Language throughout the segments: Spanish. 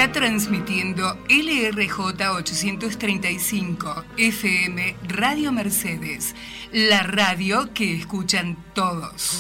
Está transmitiendo LRJ 835 FM Radio Mercedes, la radio que escuchan todos.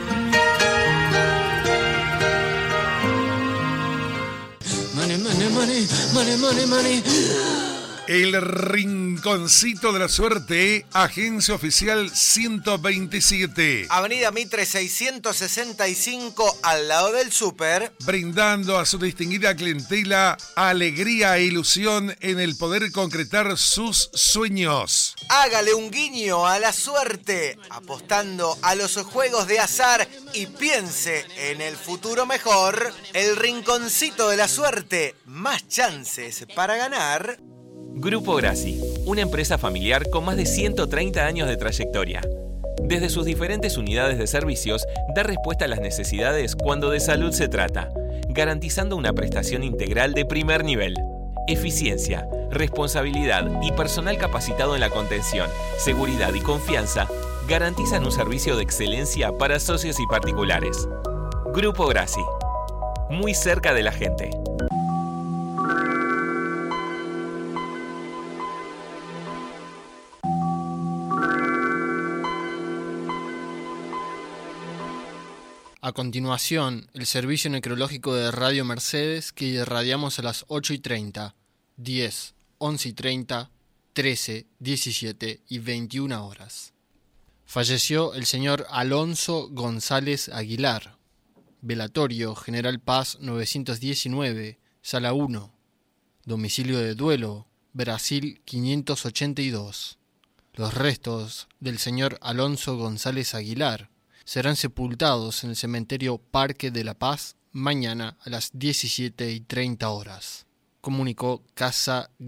Money. El Rinconcito de la Suerte, agencia oficial 127. Avenida Mitre 665, al lado del súper. Brindando a su distinguida clientela alegría e ilusión en el poder concretar sus sueños. Hágale un guiño a la suerte, apostando a los juegos de azar y piense en el futuro mejor. El Rinconcito de la Suerte, más chances para ganar. Grupo Grassi, una empresa familiar con más de 130 años de trayectoria. Desde sus diferentes unidades de servicios, da respuesta a las necesidades cuando de salud se trata, garantizando una prestación integral de primer nivel. Eficiencia, responsabilidad y personal capacitado en la contención, seguridad y confianza garantizan un servicio de excelencia para socios y particulares. Grupo Grassi, muy cerca de la gente. A continuación, el servicio necrológico de Radio Mercedes que irradiamos a las 8:30, 10, 11:30, 13, 17 y 21 horas. Falleció el señor Alonso González Aguilar. Velatorio General Paz 919, Sala 1. Domicilio de duelo, Brasil 582. Los restos del señor Alonso González Aguilar serán sepultados en el cementerio Parque de la Paz mañana a las 17:30 horas. Comunicó Casa